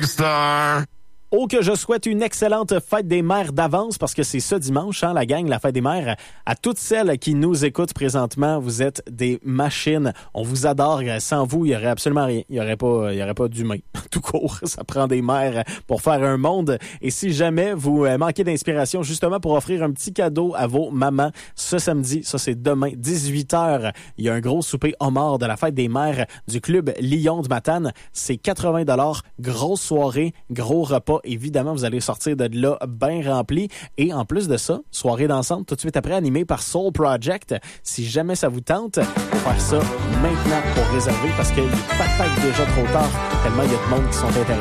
Star. Oh, que je souhaite une excellente fête des mères d'avance parce que c'est ce dimanche, la gang, la fête des mères. À toutes celles qui nous écoutent présentement, vous êtes des machines. On vous adore. Sans vous, il y aurait absolument rien. Il y aurait pas d'humain. Tout court. Ça prend des mères pour faire un monde. Et si jamais vous manquez d'inspiration, justement pour offrir un petit cadeau à vos mamans, ce samedi, ça c'est demain, 18h, il y a un gros souper homard de la fête des mères du club Lyon de Matane. C'est 80$. Grosse soirée, gros repas. Évidemment, vous allez sortir de là bien rempli. Et en plus de ça, soirée dansante tout de suite après animée par Soul Project. Si jamais ça vous tente, faut faire ça maintenant pour réserver parce qu'il est peut-être déjà trop tard tellement il y a de monde qui sont intéressés.